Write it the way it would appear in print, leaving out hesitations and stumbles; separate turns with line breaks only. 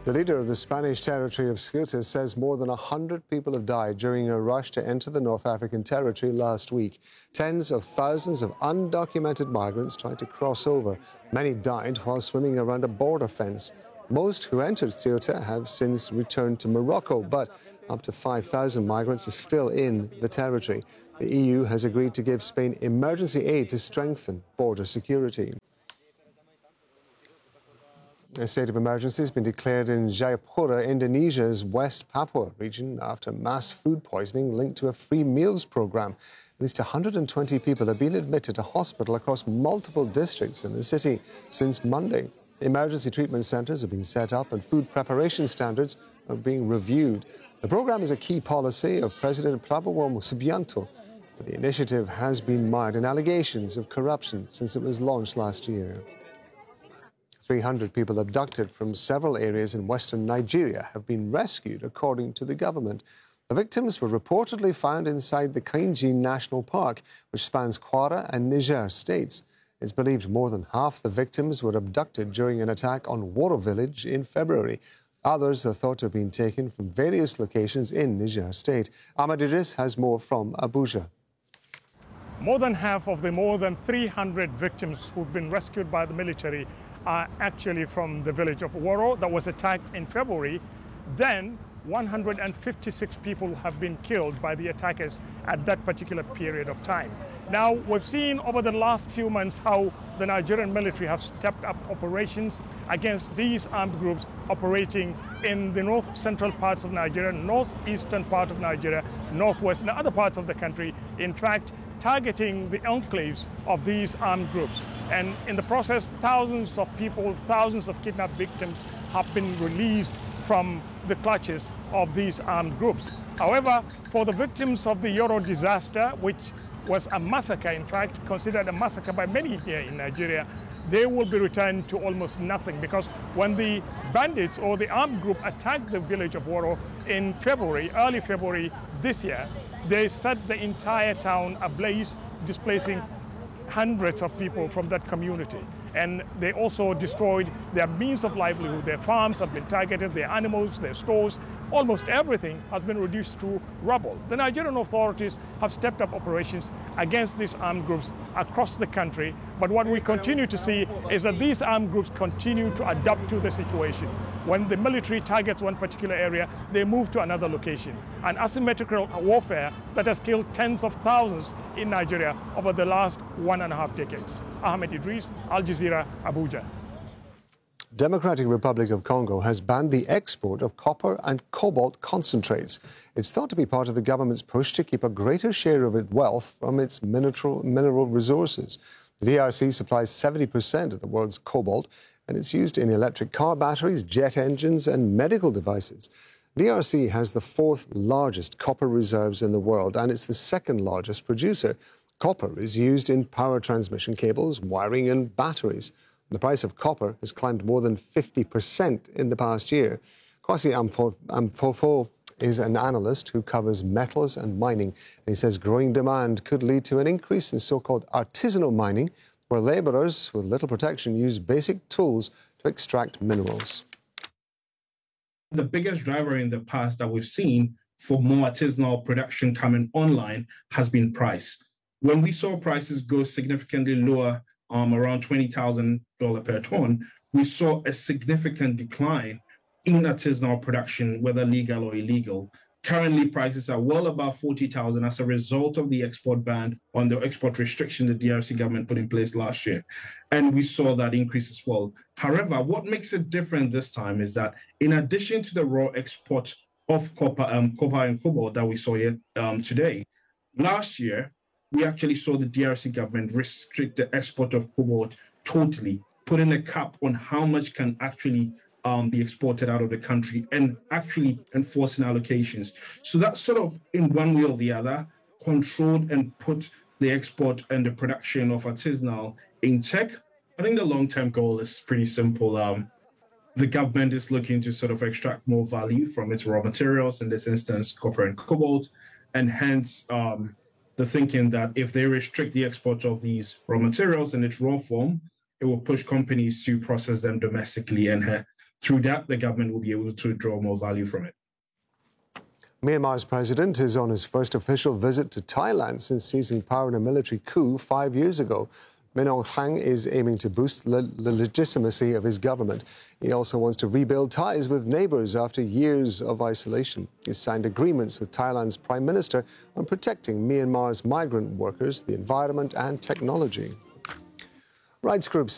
The leader of the Spanish territory of Ceuta says more than 100 people have died during a rush to enter the North African territory last week. Tens of thousands of undocumented migrants tried to cross over. Many died while swimming around a border fence. Most who entered Ceuta have since returned to Morocco, but up to 5,000 migrants are still in the territory. The EU has agreed to give Spain emergency aid to strengthen border security. A state of emergency has been declared in Jayapura, Indonesia's West Papua region after mass food poisoning linked to a free meals program. At least 120 people have been admitted to hospital across multiple districts in the city since Monday. Emergency treatment centres have been set up and food preparation standards are being reviewed. The program is a key policy of President Prabowo Subianto, but the initiative has been mired in allegations of corruption since it was launched last year. 300 people abducted from several areas in western Nigeria have been rescued, according to the government. The victims were reportedly found inside the Kainji National Park, which spans Kwara and Niger states. It's believed more than half the victims were abducted during an attack on Woro village in February. Others are thought to have been taken from various locations in Niger state. Ahmed Idris has more from Abuja.
More than half of the more than 300 victims who've been rescued by the military are actually from the village of Woro that was attacked in February. Then 156 people have been killed by the attackers at that particular period of time. Now, we've seen over the last few months how the Nigerian military have stepped up operations against these armed groups operating in the north central parts of Nigeria, northeastern part of Nigeria, northwest and other parts of the country. In fact, targeting the enclaves of these armed groups. And in the process, thousands of people, thousands of kidnapped victims have been released from the clutches of these armed groups. However, for the victims of the Yoro disaster, which was a massacre, in fact, considered a massacre by many here in Nigeria, they will be returned to almost nothing, because when the bandits or the armed group attacked the village of Woro in February, early February this year, they set the entire town ablaze, displacing hundreds of people from that community. And they also destroyed their means of livelihood. Their farms have been targeted, their animals, their stores, almost everything has been reduced to rubble. The Nigerian authorities have stepped up operations against these armed groups across the country. But what we continue to see is that these armed groups continue to adapt to the situation. When the military targets one particular area, they move to another location. An asymmetrical warfare that has killed tens of thousands in Nigeria over the last 1.5 decades. Ahmed Idris, Al Jazeera, Abuja.
Democratic Republic of Congo has banned the export of copper and cobalt concentrates. It's thought to be part of the government's push to keep a greater share of its wealth from its mineral resources. The DRC supplies 70% of the world's cobalt, and it's used in electric car batteries, jet engines, and medical devices. DRC has the fourth largest copper reserves in the world, and it's the second largest producer. Copper is used in power transmission cables, wiring, and batteries. The price of copper has climbed more than 50% in the past year. Kwasi Amfofo is an analyst who covers metals and mining. And he says growing demand could lead to an increase in so-called artisanal mining, where labourers with little protection use basic tools to extract minerals.
The biggest driver in the past that we've seen for more artisanal production coming online has been price. When we saw prices go significantly lower, around $20,000 per ton, we saw a significant decline in artisanal production, whether legal or illegal. Currently, prices are well above $40,000 as a result of the export ban on the export restriction the DRC government put in place last year. And we saw that increase as well. However, what makes it different this time is that in addition to the raw export of copper and cobalt that we saw here today, last year, we actually saw the DRC government restrict the export of cobalt totally, putting a cap on how much can actually be exported out of the country and actually enforcing allocations. So that sort of, in one way or the other, controlled and put the export and the production of artisanal in check. I think the long-term goal is pretty simple. The government is looking to sort of extract more value from its raw materials, in this instance, copper and cobalt, and hence the thinking that if they restrict the export of these raw materials in its raw form, it will push companies to process them domestically and Through that, the government will be able to draw more value from it.
Myanmar's president is on his first official visit to Thailand since seizing power in a military coup 5 years ago. Min Aung Hlaing is aiming to boost the legitimacy of his government. He also wants to rebuild ties with neighbours after years of isolation. He's signed agreements with Thailand's Prime Minister on protecting Myanmar's migrant workers, the environment and technology. Rights groups